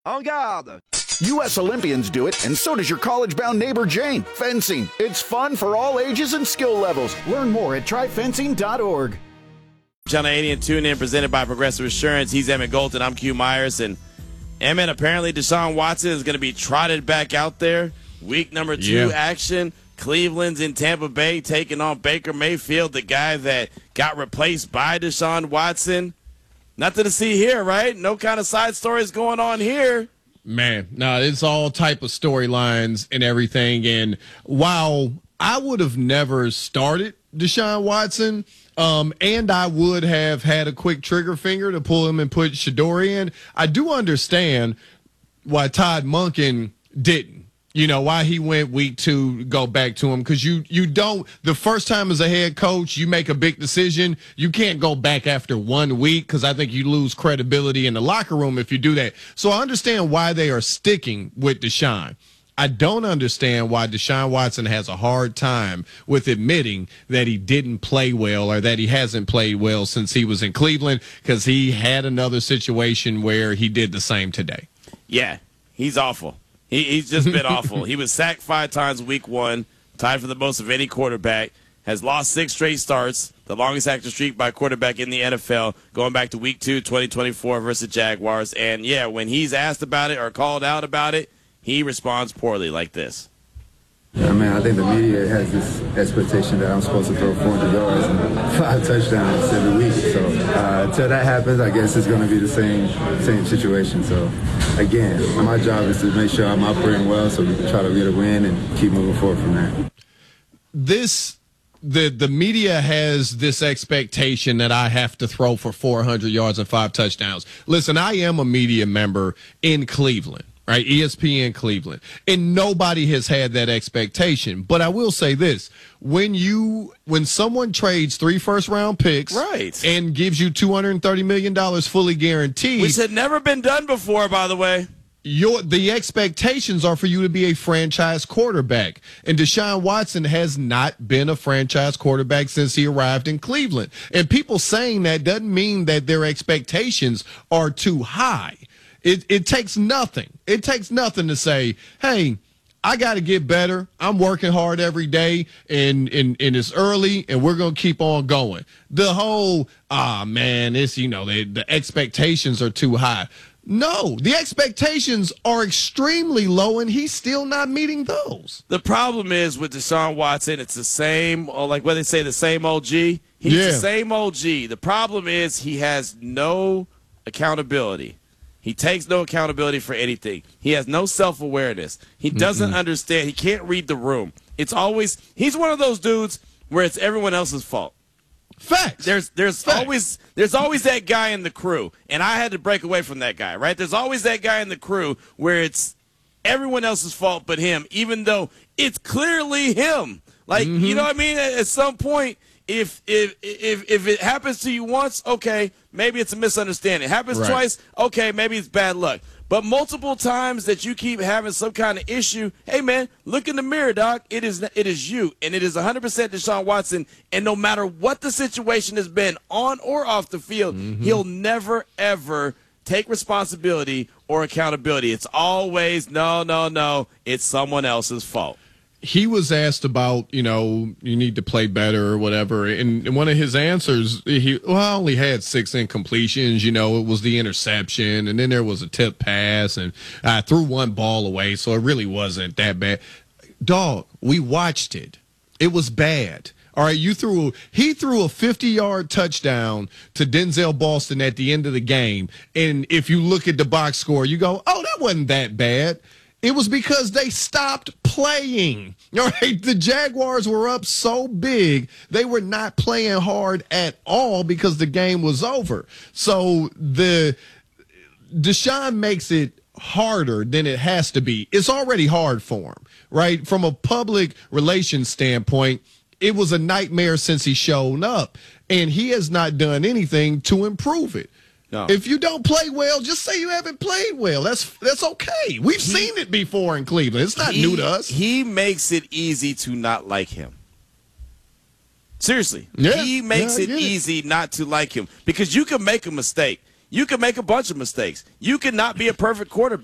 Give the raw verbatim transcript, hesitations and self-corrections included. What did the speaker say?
En garde! U S Olympians do it, and so does your college-bound neighbor Jane. Fencing. It's fun for all ages and skill levels. Learn more at try fencing dot org. Channel eighty and tune in, presented by Progressive Insurance. He's Emmett Golden. I'm Q Myers. And Emmett, apparently Deshaun Watson is going to be trotted back out there. Week number two yeah. action. Cleveland's in Tampa Bay taking on Baker Mayfield, the guy that got replaced by Deshaun Watson. Nothing to see here, right? No kind of side stories going on here. Man, no, it's all type of storylines and everything. And while I would have never started Deshaun Watson, um, and I would have had a quick trigger finger to pull him and put Shador in, I do understand why Todd Monken didn't. You know, why he went week two, go back to him, because you, you don't, the first time as a head coach, you make a big decision, you can't go back after one week, because I think you lose credibility in the locker room if you do that. So I understand why they are sticking with Deshaun. I don't understand why Deshaun Watson has a hard time with admitting that he didn't play well or that he hasn't played well since he was in Cleveland, because he had another situation where he did the same today. Yeah, he's awful. He, he's just been awful. He was sacked five times week one, tied for the most of any quarterback, has lost six straight starts, the longest active streak by a quarterback in the N F L, going back to week two, twenty twenty-four versus Jaguars. And, yeah, when he's asked about it or called out about it, he responds poorly like this. I mean, I think the media has this expectation that I'm supposed to throw four hundred yards and five touchdowns every week. So uh, until that happens, I guess it's going to be the same same situation. So, again, my job is to make sure I'm operating well so we can try to get a win and keep moving forward from there. This the the media has this expectation that I have to throw for four hundred yards and five touchdowns. Listen, I am a media member in Cleveland. Right, E S P N Cleveland. And nobody has had that expectation. But I will say this. When you when someone trades three first round picks right. and gives you two hundred thirty million dollars fully guaranteed. Which had never been done before, by the way. Your the expectations are for you to be a franchise quarterback. And Deshaun Watson has not been a franchise quarterback since he arrived in Cleveland. And people saying that doesn't mean that their expectations are too high. It it takes nothing. It takes nothing to say, hey, I got to get better. I'm working hard every day, and, and, and it's early, and we're going to keep on going. The whole, ah, man, it's, you know, the, the expectations are too high. No, the expectations are extremely low, and he's still not meeting those. The problem is with Deshaun Watson, it's the same, or like what they say, the same O G. He's yeah. the same O G. The problem is he has no accountability. He takes no accountability for anything. He has no self-awareness. He doesn't Mm-mm. understand. He can't read the room. It's always – he's one of those dudes where it's everyone else's fault. Facts. There's there's Facts. always there's always that guy in the crew, and I had to break away from that guy, right? There's always that guy in the crew where it's everyone else's fault but him, even though it's clearly him. Like, mm-hmm. you know what I mean? At, at some point – If if if if it happens to you once, okay, maybe it's a misunderstanding. It happens right. twice, okay, maybe it's bad luck. But multiple times that you keep having some kind of issue, hey man, look in the mirror, doc. It is it is you, and it is one hundred percent Deshaun Watson. And no matter what the situation has been, on or off the field, mm-hmm. he'll never ever take responsibility or accountability. It's always no, no, no. It's someone else's fault. He was asked about, you know, you need to play better or whatever. And one of his answers, he, well, I only had six incompletions. You know, it was the interception, and then there was a tip pass, and I threw one ball away, so it really wasn't that bad. Dog, we watched it. It was bad. All right, you threw he threw a fifty-yard touchdown to Denzel Boston at the end of the game. And if you look at the box score, you go, oh, that wasn't that bad. It was because they stopped playing. All right, the Jaguars were up so big, they were not playing hard at all because the game was over. So the Deshaun makes it harder than it has to be. It's already hard for him, right? From a public relations standpoint, it was a nightmare since he showed up, and he has not done anything to improve it. No. If you don't play well, just say you haven't played well. That's that's okay. We've he, seen it before in Cleveland. It's not he, new to us. He makes it easy to not like him. Seriously. Yeah, he makes yeah, it easy not to like him because you can make a mistake. You can make a bunch of mistakes. You can not be a perfect quarterback.